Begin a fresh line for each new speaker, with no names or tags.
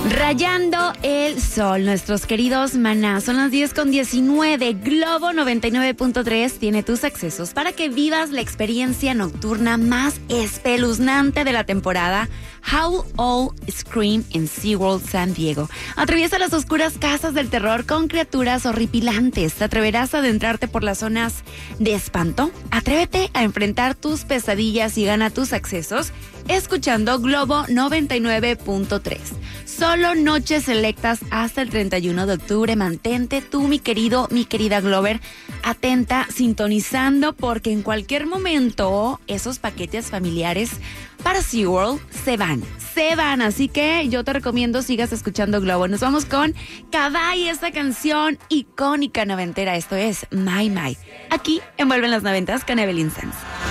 Rayando el sol, nuestros queridos maná. Son las 10:19. Globo 99.3 tiene tus accesos para que vivas la experiencia nocturna más espeluznante de la temporada. Howl All Scream en SeaWorld San Diego. Atraviesa las oscuras casas del terror con criaturas horripilantes. ¿Te atreverás a adentrarte por las zonas de espanto? Atrévete a enfrentar tus pesadillas y gana tus accesos escuchando Globo 99.3. Solo noches selectas hasta el 31 de octubre. Mantente tú, mi querida Glover, atenta, sintonizando, porque en cualquier momento esos paquetes familiares para SeaWorld se van. Así que yo te recomiendo sigas escuchando Globo. Nos vamos con Kawai, esta canción icónica noventera. Esto es My. Aquí envuelven las noventas con Evelyn Sanz.